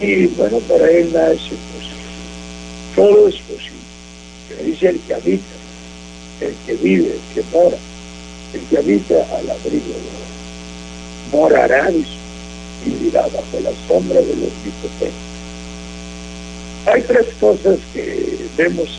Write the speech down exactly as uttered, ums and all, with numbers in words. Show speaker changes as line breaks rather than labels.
Y bueno, para él nada es imposible. Todo es posible. Pero dice el que habita, el que vive, el que mora, el que habita al abrigo de Dios. Morará, dice, y vivirá bajo la sombra de los omnipotentes. Hay tres cosas que vemos